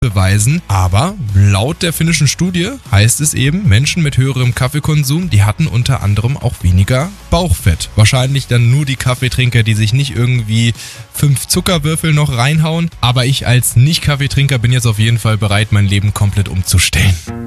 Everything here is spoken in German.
beweisen, aber laut der finnischen Studie heißt es eben, Menschen mit höherem Kaffeekonsum, die hatten unter anderem auch weniger Bauchfett. Wahrscheinlich dann nur die Kaffeetrinker, die sich nicht irgendwie 5 Zuckerwürfel noch reinhauen, aber ich als Nicht-Kaffeetrinker bin jetzt auf jeden Fall bereit, mein Leben komplett umzustellen.